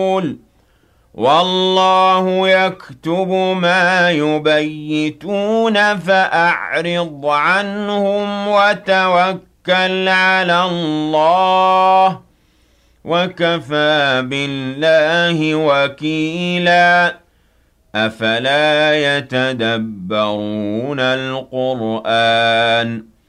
والله يكتب ما يبيتون فأعرض عنهم وتوكل على الله وكفى بالله وكيلا أفلا يتدبرون القرآن